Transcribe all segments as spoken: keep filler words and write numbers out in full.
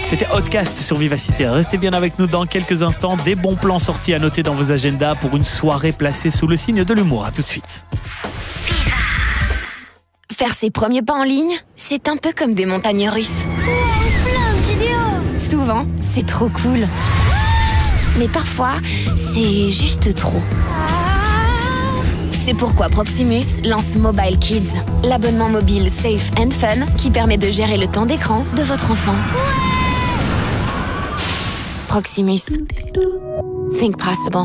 C'était Outcast sur Vivacité. Restez bien avec nous dans quelques instants. Des bons plans sortis à noter dans vos agendas pour une soirée placée sous le signe de l'humour. À tout de suite. Faire ses premiers pas en ligne, c'est un peu comme des montagnes russes. Wow, plein de vidéos. Souvent, c'est trop cool. Mais parfois, c'est juste trop. C'est pourquoi Proximus lance Mobile Kids, l'abonnement mobile safe and fun qui permet de gérer le temps d'écran de votre enfant. Proximus. Think possible.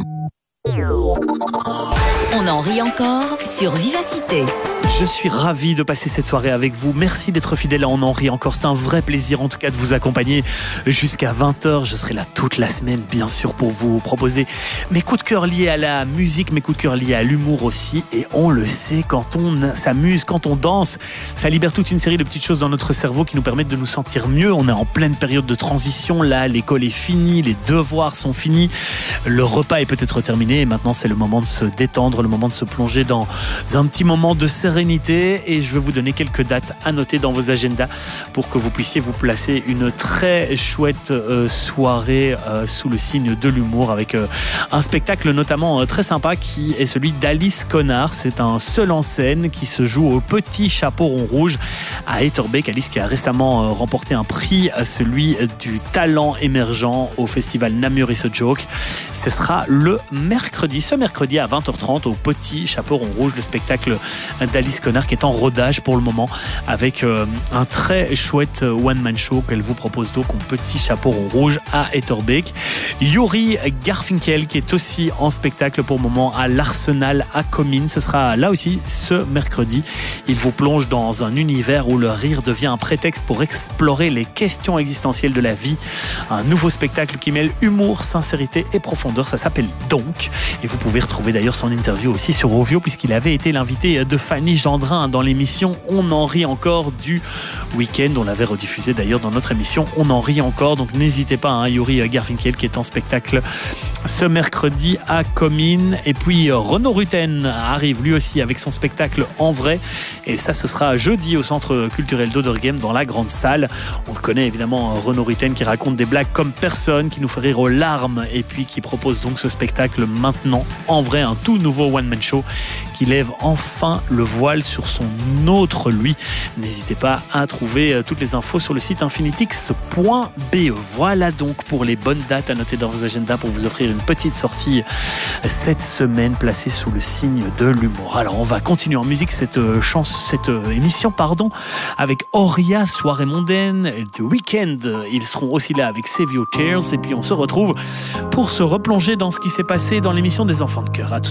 On en rit encore sur Vivacité. Je suis ravi de passer cette soirée avec vous. Merci d'être fidèle à On en rit encore. C'est un vrai plaisir en tout cas de vous accompagner jusqu'à vingt heures. Je serai là toute la semaine bien sûr pour vous proposer mes coups de cœur liés à la musique, mes coups de cœur liés à l'humour aussi. Et on le sait, quand on s'amuse, quand on danse, ça libère toute une série de petites choses dans notre cerveau qui nous permettent de nous sentir mieux. On est en pleine période de transition. Là, l'école est finie, les devoirs sont finis, le repas est peut-être terminé et maintenant c'est le moment de se détendre, le moment de se plonger dans un petit moment de sérénité. Et je vais vous donner quelques dates à noter dans vos agendas pour que vous puissiez vous placer une très chouette euh, soirée euh, sous le signe de l'humour avec euh, un spectacle notamment euh, très sympa qui est celui d'Alice Connard. C'est un seul en scène qui se joue au Petit Chapeau Rond Rouge à Etterbeek. Alice qui a récemment euh, remporté un prix, celui du talent émergent au festival Namur Is a Joke. Ce sera le mercredi, ce mercredi à vingt heures trente au Petit Chapeau Rond Rouge, le spectacle d'Alice Connard qui est en rodage pour le moment avec euh, un très chouette one-man show qu'elle vous propose donc au Petit Chapeau Rond Rouge à Etterbeek. Yuri Garfinkel qui est aussi en spectacle pour le moment à l'Arsenal à Comines. Ce sera là aussi ce mercredi. Il vous plonge dans un univers où le rire devient un prétexte pour explorer les questions existentielles de la vie. Un nouveau spectacle qui mêle humour, sincérité et profondeur. Ça s'appelle Donc. Et vous pouvez retrouver d'ailleurs son interview aussi sur Ovio puisqu'il avait été l'invité de Fanny Gendrin dans l'émission On en rit encore du week-end. On l'avait rediffusé d'ailleurs dans notre émission On en rit encore. Donc n'hésitez pas, hein, Yuri Garfinkel qui est en spectacle ce mercredi à Comines. Et puis Renaud Rutten arrive lui aussi avec son spectacle En vrai. Et ça, ce sera jeudi au Centre culturel d'Oderghem dans la grande salle. On le connaît évidemment, Renaud Rutten qui raconte des blagues comme personne, qui nous fait rire aux larmes et puis qui propose donc ce spectacle maintenant. En vrai, un tout nouveau one-man show qui lève enfin le voile sur son autre lui. N'hésitez pas à trouver toutes les infos sur le site infinitix point b e. Voilà donc pour les bonnes dates à noter dans vos agendas pour vous offrir une petite sortie cette semaine placée sous le signe de l'humour. Alors on va continuer en musique cette chance, cette émission pardon, avec Auria, Soirée mondaine, The Weeknd. Ils seront aussi là avec Save Your Tears et puis on se retrouve pour se replonger dans ce qui s'est passé dans l'émission des Enfants de Cœur. À tout